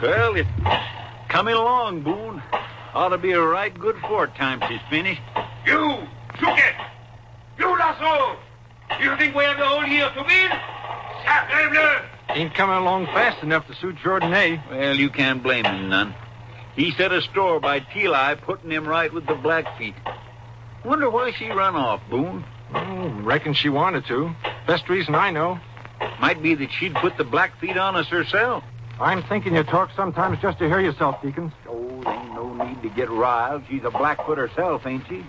Well, it's coming along, Boone. Ought to be a right good fort time she's finished. You, Chuket! You, Lasso! You think we have the whole year to win? Sacre bleu! Ain't coming along fast enough to suit Jordanay. Well, you can't blame him none. He set a store by Teli, putting him right with the Blackfeet. Wonder why she run off, Boone. Reckon she wanted to. Best reason I know. Might be that she'd put the Blackfeet on us herself. I'm thinking you talk sometimes just to hear yourself, Deacons. Oh, there ain't no need to get riled. She's a Blackfoot herself, ain't she?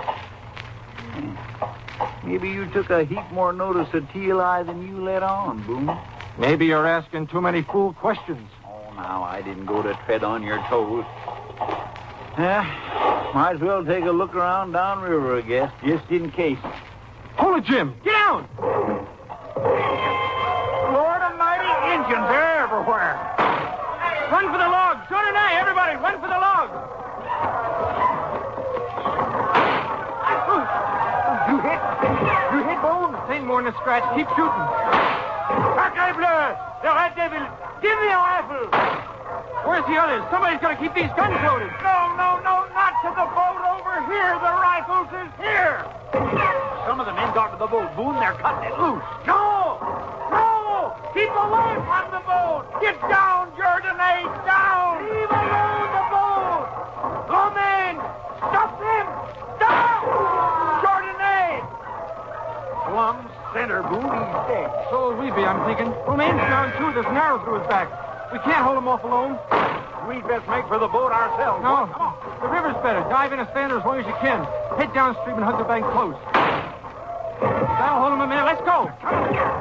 Maybe you took a heap more notice of Teli than you let on, Boone. Maybe you're asking too many fool questions. Oh, now, I didn't go to tread on your toes. Might as well take a look around downriver, I guess, just in case. Hold it, Jim. Get down! Lord almighty, Indians, they're everywhere. Run for the logs. Jordanay, everybody, run for the logs. You hit? You hit, Boone? It ain't more than a scratch. Keep shooting. Sacre bleu! The red devil! Give me a rifle! Where's the others? Somebody's got to keep these guns loaded. No, not to the boat over here. The rifles is here. Some of the men got to the boat, Boone. They're cutting it loose. No! Keep away from the boat! Get down, Jordanay, down! Leave alone the boat! Come in! Stop him! Down! Jordanay! Plumb center, Boone. He's dead. So will we be, I'm thinking. Romain's down, too. There's an arrow through his back. We can't hold him off alone. We'd best make for the boat ourselves. No, the river's better. Dive in and stay there as long as you can. Head downstream and hug the bank close. That'll hold him a minute. Let's go.